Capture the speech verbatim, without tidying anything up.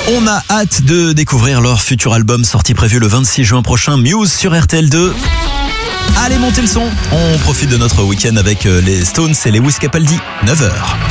On a hâte de découvrir leur futur album sorti prévu le vingt-six juin prochain, Muse sur R T L deux. Allez, montez le son. On profite de notre week-end avec les Stones et les Lewis Capaldi, neuf heures.